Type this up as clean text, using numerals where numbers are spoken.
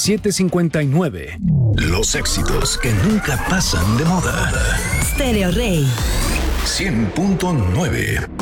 7:59. Los éxitos que nunca pasan de moda. Stereo Rey. 100.9.